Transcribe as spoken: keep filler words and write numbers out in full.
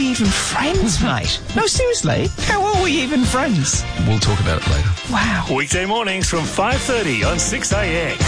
even friends, mate? No, seriously, how are we even friends? We'll talk about it later. Wow. Weekday mornings from five thirty on six A X.